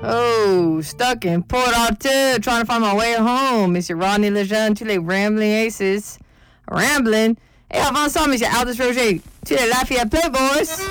Oh, stuck in Port Arthur, trying to find my way home. Mr. Rodney Lejeune, tous les rambling aces. Rambling? Et avant ça, Mr. Aldous Roger, tous les Lafayette Playboys.